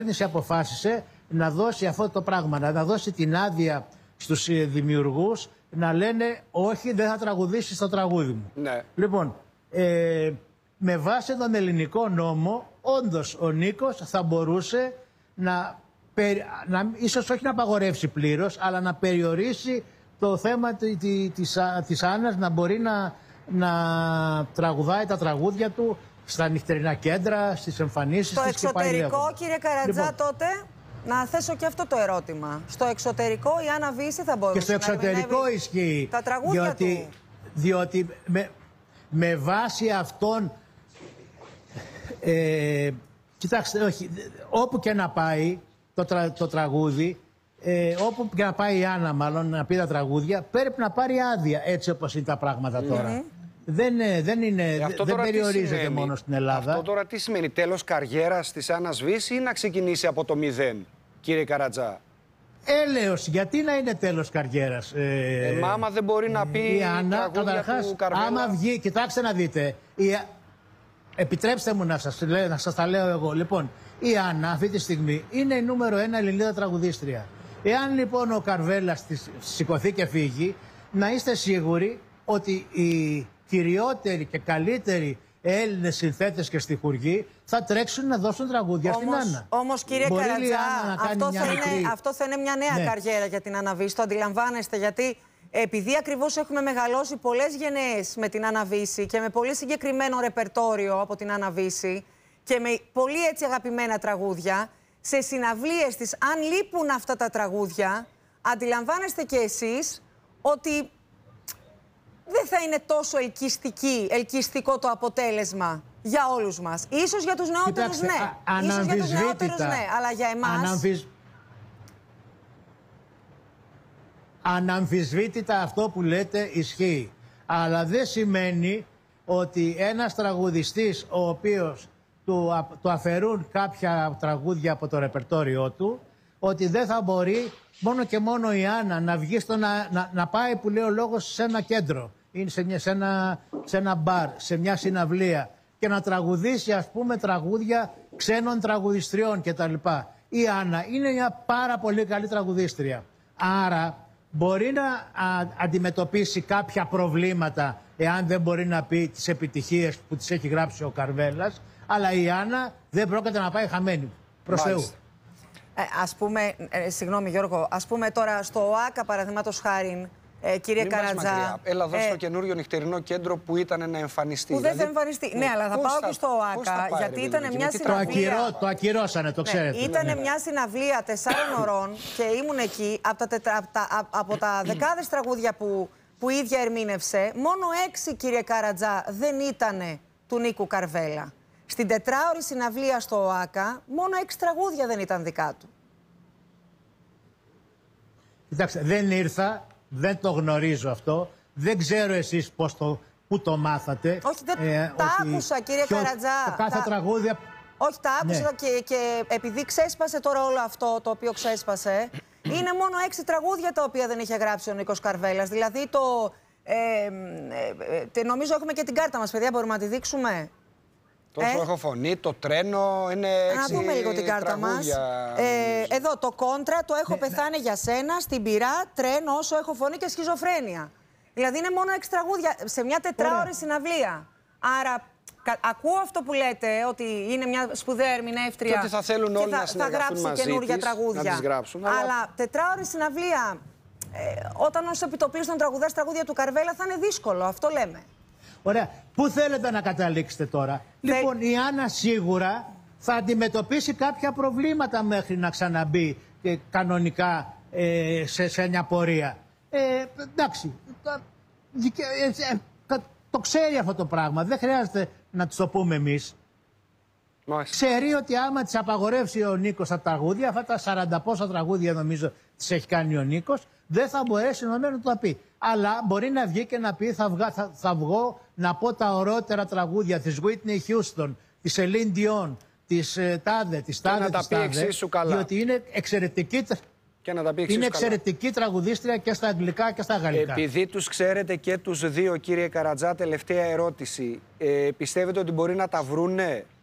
κυβέρνηση αποφάσισε να δώσει αυτό το πράγμα, να δώσει την άδεια στους δημιουργούς να λένε όχι, δεν θα τραγουδήσεις το τραγούδι μου. Ναι. Λοιπόν, με βάση τον ελληνικό νόμο, όντως ο Νίκος θα μπορούσε ίσως όχι να απαγορεύσει πλήρως, αλλά να περιορίσει το θέμα της Άννας, να μπορεί να τραγουδάει τα τραγούδια του στα νυχτερινά κέντρα, στις εμφανίσεις στο της. εξωτερικό, κύριε Καρατζά, λοιπόν, τότε, να θέσω και αυτό το ερώτημα. Στο εξωτερικό η Άννα Βύση θα μπορούσε και στο εξωτερικό ισχύει. Τα τραγούδια του. Διότι με βάση αυτόν, κοιτάξτε, όχι, όπου και να πάει το τραγούδι, όπου και να πάει η Άννα μάλλον να πει τα τραγούδια, πρέπει να πάρει άδεια, έτσι όπως είναι τα πράγματα τώρα. Δεν περιορίζεται μόνο στην Ελλάδα. Αυτό τώρα τι σημαίνει, τέλος καριέρας της Άννας Βύση ή να ξεκινήσει από το 0, κύριε Καρατζά? Έλεος, γιατί να είναι τέλος καριέρας? Άμα δεν μπορεί να πει η Άννα, τραγούδια του Καρβέλα. άμα βγει, κοιτάξτε να δείτε, επιτρέψτε μου να σας τα λέω εγώ. Λοιπόν, η Άννα αυτή τη στιγμή είναι η νούμερο 1 Ελληνίδα τραγουδίστρια. Εάν λοιπόν ο Καρβέλας σηκωθεί και φύγει, να είστε σίγουροι ότι οι κυριότεροι και καλύτεροι Έλληνες συνθέτες και στιχουργοί θα τρέξουν να δώσουν τραγούδια στην Άννα. Όμως, κύριε Καρατζά, αυτό θα είναι μια νέα καριέρα για την Άννα Βύση. Το αντιλαμβάνεστε? Γιατί επειδή ακριβώς έχουμε μεγαλώσει πολλές γενναίες με την Άννα Βύση και με πολύ συγκεκριμένο ρεπερτόριο από την Άννα Βύση και με πολύ έτσι αγαπημένα τραγούδια, σε συναυλίες της, αν λείπουν αυτά τα τραγούδια, αντιλαμβάνεστε και εσείς ότι δεν θα είναι τόσο ελκυστικό το αποτέλεσμα για όλους μας. Ίσως για τους νεότερους, ναι. Ίσως για τους νεότερους, ναι. Αλλά για εμάς... Αναμφισβήτητα αυτό που λέτε ισχύει. Αλλά δεν σημαίνει ότι ένας τραγουδιστής ο οποίος του αφαιρούν κάποια τραγούδια από το ρεπερτόριό του, ότι δεν θα μπορεί μόνο και μόνο η Άννα να βγει να πάει, που λέει ο λόγος, σε ένα κέντρο ή σε ένα μπαρ, σε μια συναυλία και να τραγουδήσει, ας πούμε, τραγούδια ξένων τραγουδιστριών κτλ. Η Άννα είναι μια πάρα πολύ καλή τραγουδίστρια. Άρα μπορεί να αντιμετωπίσει κάποια προβλήματα εάν δεν μπορεί να πει τις επιτυχίες που τις έχει γράψει ο Καρβέλας, αλλά η Άννα δεν πρόκειται να πάει χαμένη. Προς Θεού. Ας πούμε, συγγνώμη Γιώργο, ας πούμε τώρα στο ΟΑΚΑ, παραδείγματος χάριν, κύριε Καρατζά. Έλα εδώ στο καινούριο νυχτερινό κέντρο που ήταν να εμφανιστεί. Που δεν θα εμφανιστεί. Ναι, αλλά θα πάω και στο ΟΑΚΑ, γιατί ήταν μια συναυλία. Το ακυρώσανε, το ξέρετε. Ήταν μια συναυλία 4 ωρών και ήμουν εκεί. Από τα δεκάδες τραγούδια που η ίδια ερμήνευσε, μόνο 6, κύριε Καρατζά, δεν ήτανε του Νίκου Καρβέλα. Στην 4ωρη συναυλία στο ΟΑΚΑ, μόνο 6 τραγούδια δεν ήταν δικά του. Κοιτάξτε, δεν ήρθα, δεν το γνωρίζω αυτό. Δεν ξέρω εσείς πού το μάθατε. Όχι, τα άκουσα, κύριε Καρατζά. Κάθε τραγούδια... Όχι, τα άκουσα και επειδή ξέσπασε τώρα όλο αυτό το οποίο ξέσπασε, είναι μόνο 6 τραγούδια τα οποία δεν είχε γράψει ο Νίκος Καρβέλας. Δηλαδή νομίζω έχουμε και την κάρτα μας, παιδιά, μπορούμε να τη δείξουμε. Τόσο έχω φωνή, το τρένο, είναι 6 να δούμε λίγο την κάρτα μας. Εδώ το κόντρα, το έχω πεθάνει για σένα, στην πυρά, τρένο, όσο έχω φωνή και σχιζοφρένεια. Δηλαδή είναι μόνο 6 τραγούδια σε μια 4ωρη συναυλία. Άρα ακούω αυτό που λέτε, ότι είναι μια σπουδαία ερμηνεύτρια και ότι θα θέλουν όλοι να γράψει καινούργια τραγούδια. Να τις γράψουν, αλλά 4ωρη συναυλία, όταν ως επιτοπλίστων τραγουδάς τραγούδια του Καρβέλα, θα είναι δύσκολο, αυτό λέμε. Ωραία. Πού θέλετε να καταλήξετε τώρα? Λοιπόν, η Άννα σίγουρα θα αντιμετωπίσει κάποια προβλήματα μέχρι να ξαναμπεί κανονικά σε μια πορεία. Εντάξει, το ξέρει αυτό το πράγμα. Δεν χρειάζεται να της το πούμε εμείς. Ξέρει ότι άμα της απαγορεύσει ο Νίκος τα τραγούδια, αυτά τα 40 πόσα τραγούδια νομίζω τις έχει κάνει ο Νίκος, δεν θα μπορέσει να το πει. Αλλά μπορεί να βγει και να πει θα βγω να πω τα ωραιότερα τραγούδια της Whitney Houston, της Celine Dion, της Τάδε, της Τάδε, της Τάδε, διότι είναι εξαιρετική, εξαιρετική τραγουδίστρια και στα αγγλικά και στα γαλλικά. Επειδή τους ξέρετε και τους δύο, κύριε Καρατζά, τελευταία ερώτηση. Πιστεύετε ότι μπορεί να τα βρούνε